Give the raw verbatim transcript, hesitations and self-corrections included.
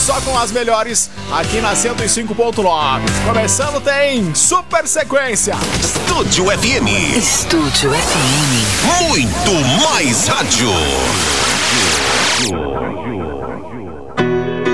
Só com as melhores aqui na cento e cinco ponto nove. Começando tem Super Sequência. Estúdio F M. Estúdio F M. Muito mais rádio.